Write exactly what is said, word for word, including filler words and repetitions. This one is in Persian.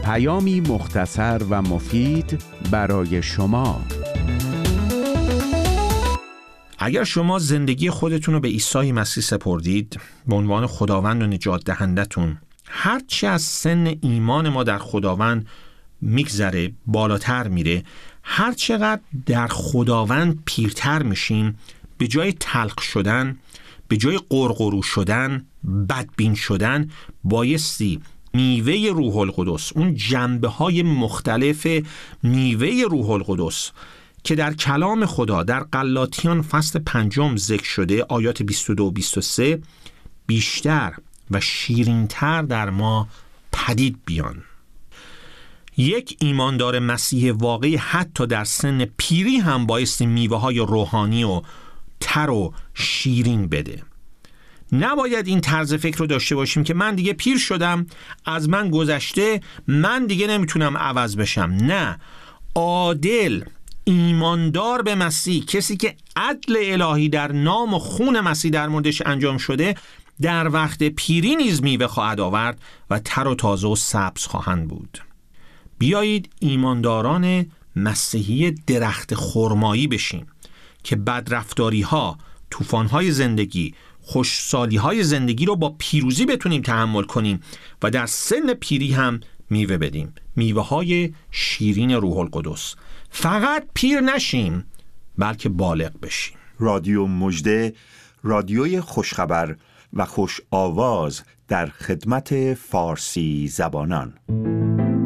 پیامی مختصر و مفید برای شما. اگر شما زندگی خودتون رو به عیسی مسیح سپردید به عنوان خداوند و نجات دهندتون، هرچی از سن ایمان ما در خداوند میگذره بالاتر میره، هر چقدر در خداوند پیرتر میشیم، به جای تلخ شدن، به جای قرقرو شدن، بدبین شدن، بایستی میوه روح القدس، اون جنبه های مختلف میوه روح القدس که در کلام خدا در غلاطیان فصل پنجم ذکر شده، آیات بیست و دو و بیست و سه، بیشتر و شیرینتر در ما پدید بیان. یک ایماندار مسیح واقعی حتی در سن پیری هم بایستی میوه های روحانی و تر و شیرین بده. نباید این طرز فکر رو داشته باشیم که من دیگه پیر شدم، از من گذشته، من دیگه نمیتونم عوض بشم. نه، عادل، ایماندار به مسیح، کسی که عدل الهی در نام و خون مسیح در موردش انجام شده، در وقت پیری نیز میوه خواهد آورد و تر و تازه و سبز خواهند بود. بیایید ایمانداران مسیحی درخت خرمایی بشیم که بدرفتاری ها، طوفان های زندگی، خوشسالی های زندگی رو با پیروزی بتونیم تحمل کنیم و در سن پیری هم میوه بدیم، میوه های شیرین روح القدس. فقط پیر نشیم بلکه بالغ بشیم. رادیو مژده، رادیوی خوشخبر و خوش آواز در خدمت فارسی زبانان.